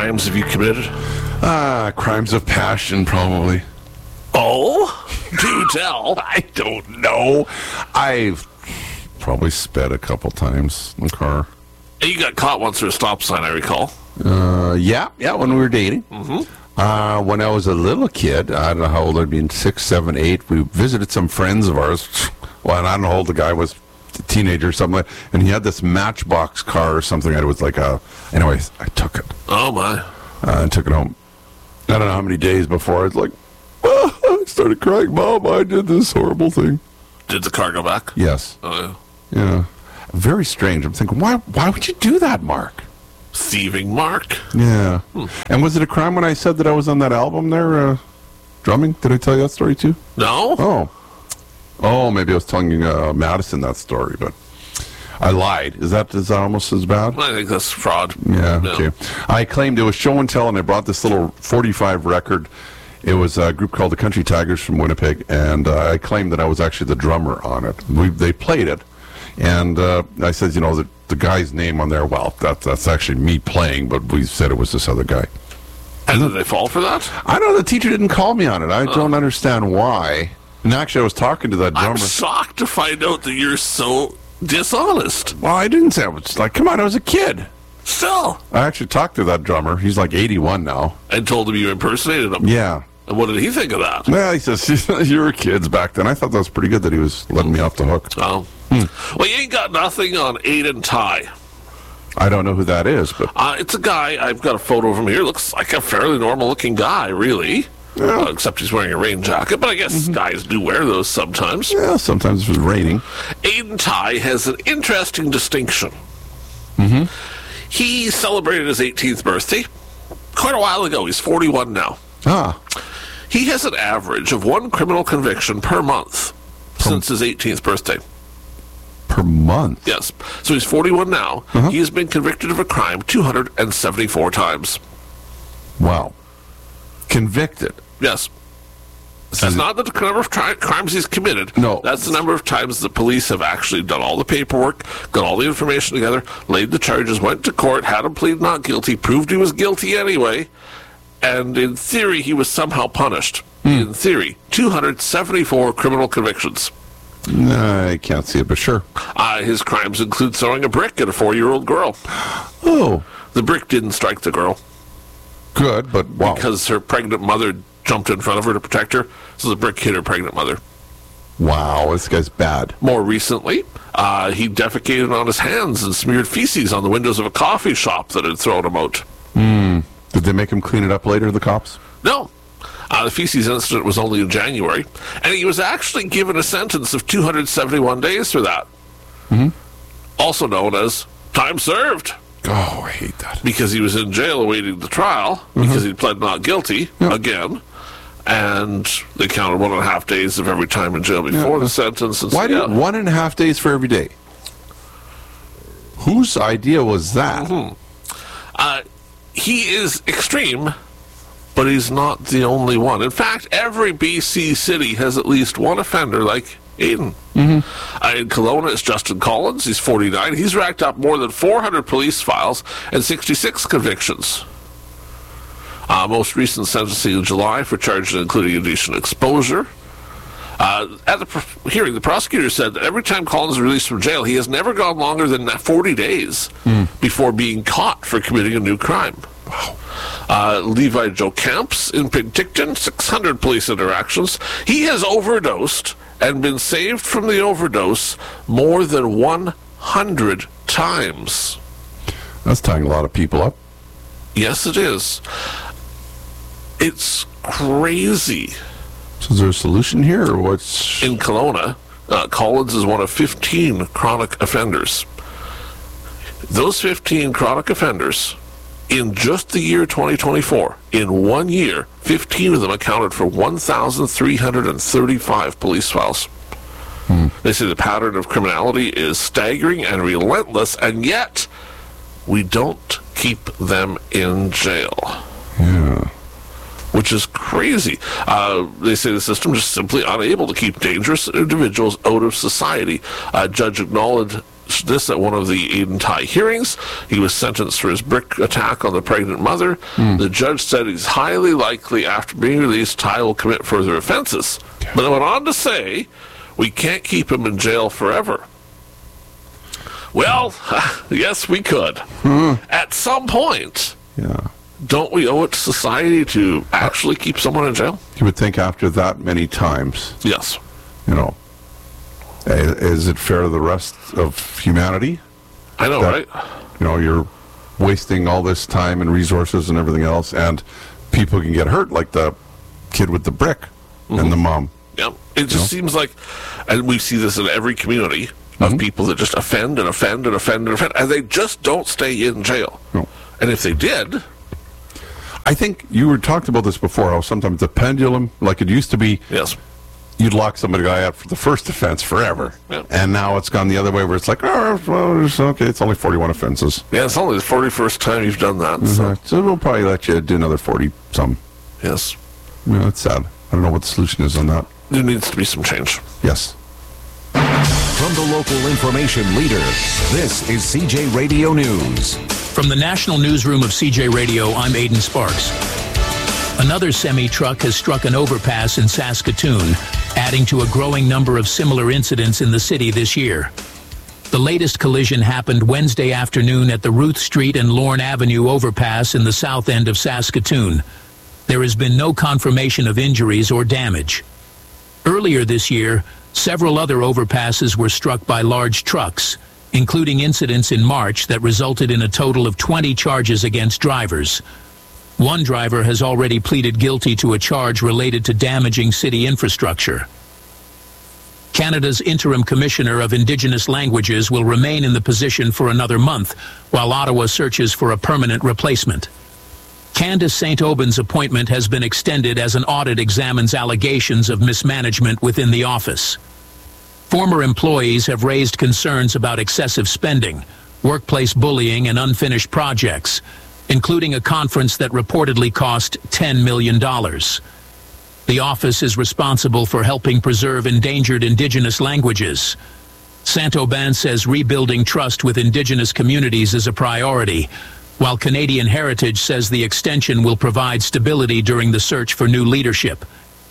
crimes have you committed? Crimes of passion, probably. Oh? Do tell. I don't know. I've probably sped a couple times in the car. You got caught once through a stop sign, I recall. Yeah, when we were dating. Mm-hmm. When I was a little kid, I don't know how old I'd been, 6, 7, 8, we visited some friends of ours. Well, I don't know how old the guy was, a teenager or something, and he had this Matchbox car or something. It was like anyways, I took it. Oh, my. I took it home. I don't know how many days before I was like, I started crying, Mom, I did this horrible thing. Did the car go back? Yes. Oh, Yeah. Very strange. I'm thinking, why would you do that, Mark? thieving Mark. Yeah. And was it a crime when I said that I was on that album there, drumming? Did I tell you that story too? No. Oh, maybe I was telling Madison that story, but I lied. Is that almost as bad? I think that's fraud. Yeah, No. okay. I claimed it was show and tell, and I brought this little 45 record. It was a group called the Country Tigers from Winnipeg, and I claimed that I was actually the drummer on it. They played it, and I said, the guy's name on there, well, that's actually me playing, but we said it was this other guy. And did they fall for that? I don't know, the teacher didn't call me on it. I don't understand why. And actually, I was talking to that drummer. I'm shocked to find out that you're so dishonest. Well, I didn't say I was like, come on, I was a kid. Still. I actually talked to that drummer. He's like 81 now. And told him you impersonated him. Yeah. And what did he think of that? Well, he says, you were kids back then. I thought that was pretty good that he was letting me off the hook. Oh. Well, you ain't got nothing on Aiden Ty. I don't know who that is, but... It's a guy, I've got a photo of him here. Looks like a fairly normal-looking guy, really. Yeah. Except he's wearing a rain jacket, but I guess guys do wear those sometimes. Yeah, sometimes it was raining. Aiden Ty has an interesting distinction. He celebrated his 18th birthday quite a while ago. He's 41 now. Ah. He has an average of 1 criminal conviction per month since his 18th birthday. Per month? Yes. So he's 41 now. He has been convicted of a crime 274 times. Wow. Convicted? Yes. That's not the number of crimes he's committed. No. That's the number of times the police have actually done all the paperwork, got all the information together, laid the charges, went to court, had him plead not guilty, proved he was guilty anyway, and in theory he was somehow punished. In theory. 274 criminal convictions. I can't see it, but sure. His crimes include throwing a brick at a 4-year-old girl. Oh. The brick didn't strike the girl. Good, but wow. Because her pregnant mother jumped in front of her to protect her, so the brick hit her pregnant mother. Wow, this guy's bad. More recently, he defecated on his hands and smeared feces on the windows of a coffee shop that had thrown him out. Did they make him clean it up later, the cops? No. The feces incident was only in January, and he was actually given a sentence of 271 days for that. Also known as time served. Oh, I hate that. Because he was in jail awaiting the trial, because he'd pled not guilty, again, and they counted 1.5 days of every time in jail before the sentence. And Why did 1.5 days for every day? Whose idea was that? He is extreme, but he's not the only one. In fact, every BC city has at least one offender like Aiden. In Kelowna, it's Justin Collins. He's 49. He's racked up more than 400 police files and 66 convictions. Most recent sentencing in July for charges including indecent exposure. At the hearing, the prosecutor said that every time Collins is released from jail, he has never gone longer than 40 days before being caught for committing a new crime. Levi Joe Camps in Penticton, 600 police interactions. He has overdosed and been saved from the overdose more than 100 times. That's tying a lot of people up. Yes, it is. It's crazy. So is there a solution here, or what's... In Kelowna, Collins is one of 15 chronic offenders. Those 15 chronic offenders, in just the year 2024, in 1 year, 15 of them accounted for 1,335 police files. They say the pattern of criminality is staggering and relentless, and yet we don't keep them in jail. Yeah. Which is crazy. They say the system is simply unable to keep dangerous individuals out of society. A judge acknowledged mentioned this at one of the Aidan Tighe hearings. He was sentenced for his brick attack on the pregnant mother. The judge said he's highly likely after being released, Tighe will commit further offenses. But it went on to say, we can't keep him in jail forever. Well, yes, we could. At some point, don't we owe it to society to actually keep someone in jail? You would think after that many times, Yes. Is it fair to the rest of humanity? I know, right? You're wasting all this time and resources and everything else, and people can get hurt, like the kid with the brick and the mom. Yeah. It just seems like, and we see this in every community, of people that just offend and offend and offend and offend, and they just don't stay in jail. No. And if they did... I think you were talked about this before, how sometimes the pendulum, like it used to be, Yes. you'd lock somebody out for the first offense forever. Yeah. And now it's gone the other way where it's like, it's only 41 offenses. Yeah, it's only the 41st time you've done that. So we'll probably let you do another 40-some. Yes. It's sad. I don't know what the solution is on that. There needs to be some change. Yes. From the local information leader, this is CJ Radio News. From the national newsroom of CJ Radio, I'm Aidan Sparks. Another semi-truck has struck an overpass in Saskatoon, adding to a growing number of similar incidents in the city this year. The latest collision happened Wednesday afternoon at the Ruth Street and Lorne Avenue overpass in the south end of Saskatoon. There has been no confirmation of injuries or damage. Earlier this year, several other overpasses were struck by large trucks, including incidents in March that resulted in a total of 20 charges against drivers. One driver has already pleaded guilty to a charge related to damaging city infrastructure. Canada's interim commissioner of Indigenous languages will remain in the position for another month, while Ottawa searches for a permanent replacement. Candace St. Aubyn's appointment has been extended as an audit examines allegations of mismanagement within the office. Former employees have raised concerns about excessive spending, workplace bullying, and unfinished projects, including a conference that reportedly cost $10 million. The office is responsible for helping preserve endangered Indigenous languages. St. Aubyn says rebuilding trust with Indigenous communities is a priority, while Canadian Heritage says the extension will provide stability during the search for new leadership.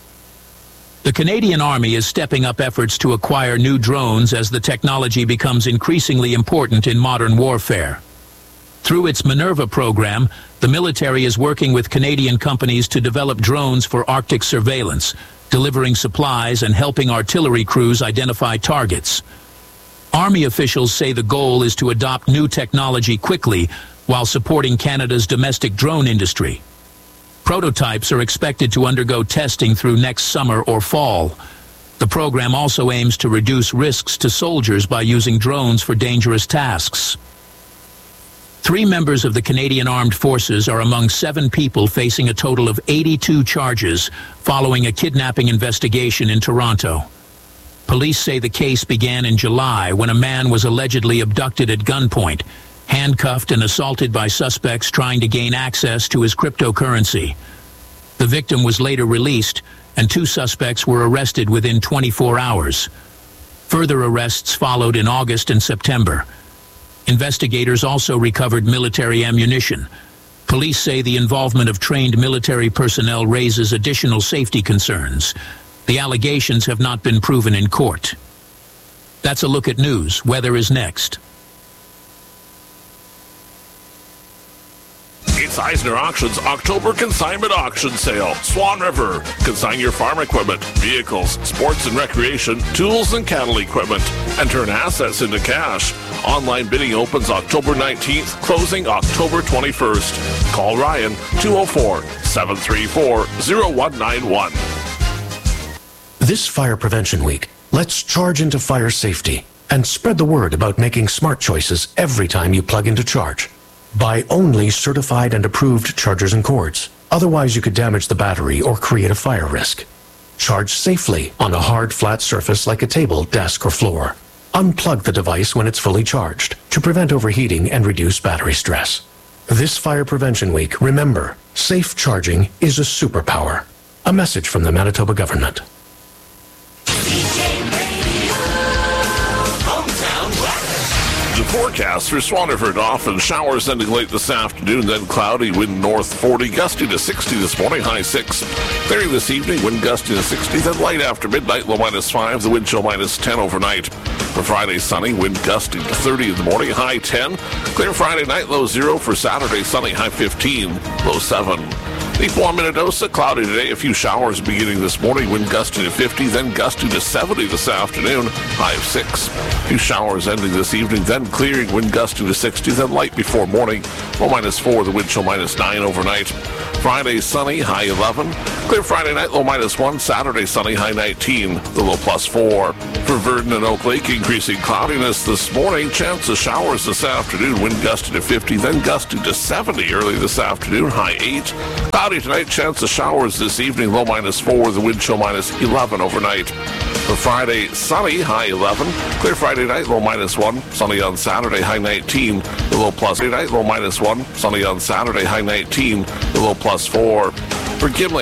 The Canadian Army is stepping up efforts to acquire new drones as the technology becomes increasingly important in modern warfare. Through its Minerva program, the military is working with Canadian companies to develop drones for Arctic surveillance, delivering supplies and helping artillery crews identify targets. Army officials say the goal is to adopt new technology quickly while supporting Canada's domestic drone industry. Prototypes are expected to undergo testing through next summer or fall. The program also aims to reduce risks to soldiers by using drones for dangerous tasks. 3 members of the Canadian Armed Forces are among 7 people facing a total of 82 charges following a kidnapping investigation in Toronto. Police say the case began in July when a man was allegedly abducted at gunpoint, handcuffed and assaulted by suspects trying to gain access to his cryptocurrency. The victim was later released, and 2 suspects were arrested within 24 hours. Further arrests followed in August and September. Investigators also recovered military ammunition. Police say the involvement of trained military personnel raises additional safety concerns. The allegations have not been proven in court. That's a look at news. Weather is next. It's Eisner Auctions October Consignment Auction Sale. Swan River. Consign your farm equipment, vehicles, sports and recreation, tools and cattle equipment, and turn assets into cash. Online bidding opens October 19th, closing October 21st. Call Ryan 204-734-0191. This Fire Prevention Week, let's charge into fire safety and spread the word about making smart choices every time you plug into charge. Buy only certified and approved chargers and cords. Otherwise, you could damage the battery or create a fire risk. Charge safely on a hard, flat surface like a table, desk, or floor. Unplug the device when it's fully charged to prevent overheating and reduce battery stress. This Fire Prevention Week, remember, safe charging is a superpower. A message from the Manitoba government. The forecast for Swanerford, often showers ending late this afternoon, then cloudy, wind north 40, gusty to 60 this morning, high 6. Clearing this evening, wind gusty to 60, then light after midnight, low -5, the wind chill -10 overnight. For Friday, sunny, wind gusty to 30 in the morning, high 10. Clear Friday night, low 0. For Saturday, sunny, high 15, low 7. Deep warm Minnedosa, cloudy today, a few showers beginning this morning, wind gusty to 50, then gusty to 70 this afternoon, high of 6. A few showers ending this evening, then clearing, wind gusty to 60, then light before morning, low -4, the wind chill -9 overnight. Friday, sunny, high 11. Clear Friday night, low -1. Saturday, sunny, high 19, the low +4. For Verdon and Oak Lake, increasing cloudiness this morning, chance of showers this afternoon, wind gusty to 50, then gusty to 70 early this afternoon, high 8. Cloudy tonight, chance of showers this evening, low -4, the wind chill -11 overnight. For Friday, sunny, high 11. Clear Friday night, low -1. Sunny on Saturday, high 19, the low +8. Night, low -1. Sunny on Saturday, high 19, the low +4. For Gimli,